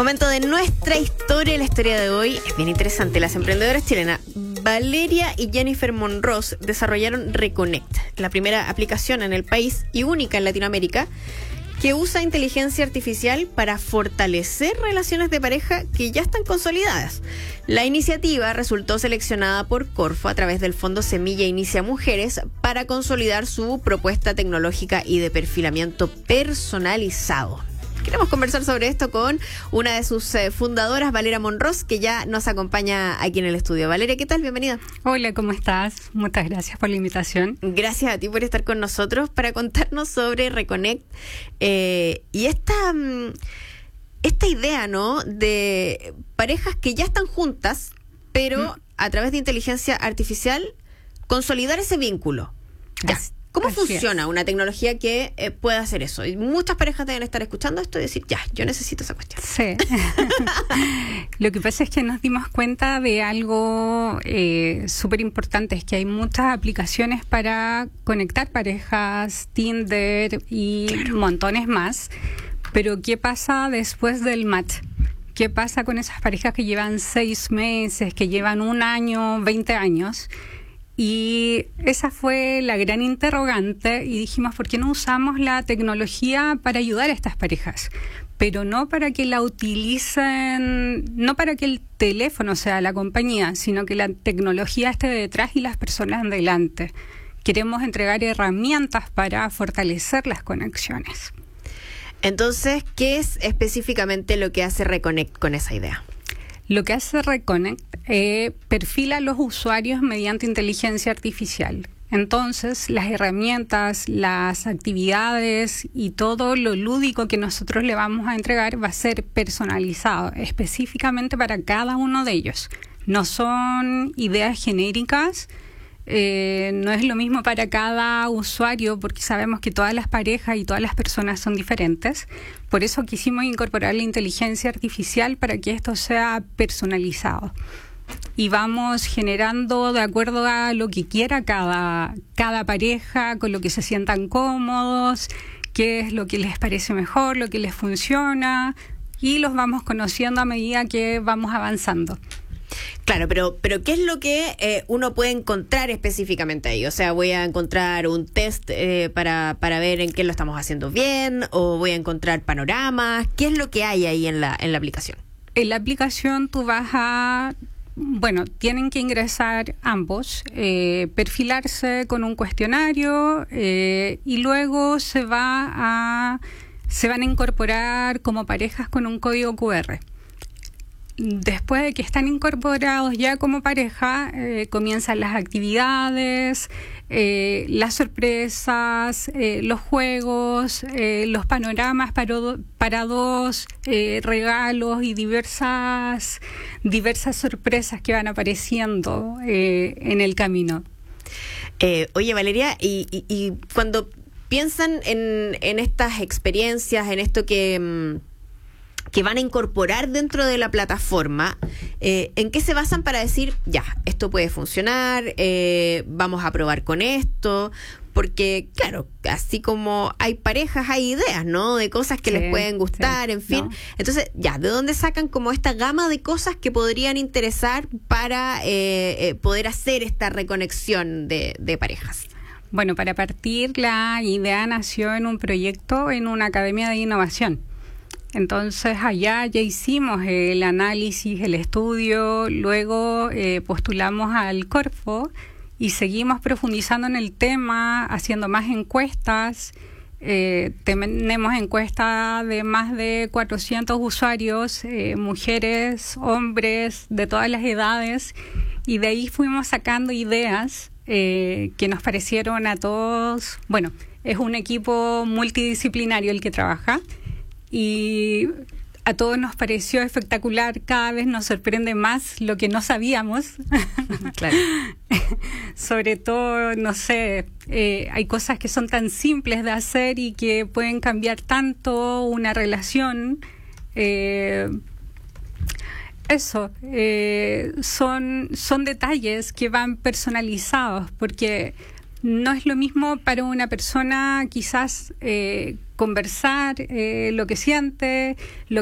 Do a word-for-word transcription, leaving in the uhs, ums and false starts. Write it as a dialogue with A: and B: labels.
A: Momento de nuestra historia. La historia de hoy es bien interesante. Las emprendedoras chilenas Valeria y Jennifer Monroz desarrollaron Reconnect, la primera aplicación en el país y única en Latinoamérica que usa inteligencia artificial para fortalecer relaciones de pareja que ya están consolidadas. La iniciativa resultó seleccionada por Corfo a través del Fondo Semilla Inicia Mujeres para consolidar su propuesta tecnológica y de perfilamiento personalizado. Queremos conversar sobre esto con una de sus eh, fundadoras, Valeria Monroz, que ya nos acompaña aquí en el estudio. Valeria, ¿qué tal? Bienvenida.
B: Hola, ¿cómo estás? Muchas gracias por la invitación.
A: Gracias a ti por estar con nosotros para contarnos sobre Reconnect eh, y esta, esta idea, ¿no?, de parejas que ya están juntas, pero ¿Mm? a través de inteligencia artificial consolidar ese vínculo. Ya. ¿Cómo Así funciona es. una tecnología que eh, pueda hacer eso? Y muchas parejas deben estar escuchando esto y decir, ya, yo necesito esa cuestión.
B: Sí. Lo que pasa es que nos dimos cuenta de algo eh, súper importante, es que hay muchas aplicaciones para conectar parejas, Tinder y claro. montones más. Pero ¿qué pasa después del match? ¿Qué pasa con esas parejas que llevan seis meses, que llevan un año, veinte años? Y esa fue la gran interrogante y dijimos, ¿por qué no usamos la tecnología para ayudar a estas parejas? Pero no para que la utilicen, no para que el teléfono sea la compañía, sino que la tecnología esté detrás y las personas delante. Queremos entregar herramientas para fortalecer las conexiones.
A: Entonces, ¿qué es específicamente lo que hace Reconnect con esa idea?
B: Lo que hace Reconnect eh, perfila a los usuarios mediante inteligencia artificial. Entonces, las herramientas, las actividades y todo lo lúdico que nosotros le vamos a entregar va a ser personalizado específicamente para cada uno de ellos. No son ideas genéricas. Eh, no es lo mismo para cada usuario porque sabemos que todas las parejas y todas las personas son diferentes. Por eso quisimos incorporar la inteligencia artificial para que esto sea personalizado. Y vamos generando de acuerdo a lo que quiera cada, cada pareja, con lo que se sientan cómodos, qué es lo que les parece mejor, lo que les funciona, y los vamos conociendo a medida que vamos avanzando.
A: Claro, pero pero ¿qué es lo que eh, uno puede encontrar específicamente ahí? O sea, voy a encontrar un test eh, para, para ver en qué lo estamos haciendo bien, o voy a encontrar panoramas. ¿Qué es lo que hay ahí en la, en la aplicación?
B: En la aplicación tú vas a... Bueno, tienen que ingresar ambos, eh, perfilarse con un cuestionario eh, y luego se va a se van a incorporar como parejas con un código cu erre. Después de que están incorporados ya como pareja, eh, comienzan las actividades, eh, las sorpresas, eh, los juegos, eh, los panoramas para, do, para dos, eh, regalos y diversas, diversas sorpresas que van apareciendo eh, en el camino.
A: Eh, oye, Valeria, y, y, y cuando piensan en, en estas experiencias, en esto que... que van a incorporar dentro de la plataforma, eh, ¿en qué se basan para decir, ya, esto puede funcionar, eh, vamos a probar con esto? Porque, claro, así como hay parejas, hay ideas, ¿no?, de cosas que sí, les pueden gustar, sí, en fin. No. Entonces, ya, ¿de dónde sacan como esta gama de cosas que podrían interesar para eh, eh, poder hacer esta reconexión de, de parejas?
B: Bueno, para partir, la idea nació en un proyecto en una academia de innovación. Entonces allá ya hicimos el análisis, el estudio, luego eh, postulamos al Corfo y seguimos profundizando en el tema, haciendo más encuestas. Eh, tenemos encuestas de más de cuatrocientos usuarios, eh, mujeres, hombres, de todas las edades, y de ahí fuimos sacando ideas eh, que nos parecieron a todos. Bueno, es un equipo multidisciplinario el que trabaja. Y a todos nos pareció espectacular, cada vez nos sorprende más lo que no sabíamos. Claro. Sobre todo, no sé, eh, hay cosas que son tan simples de hacer y que pueden cambiar tanto una relación. Eh, eso, eh, son, son detalles que van personalizados, porque no es lo mismo para una persona quizás eh, conversar eh, lo que siente, lo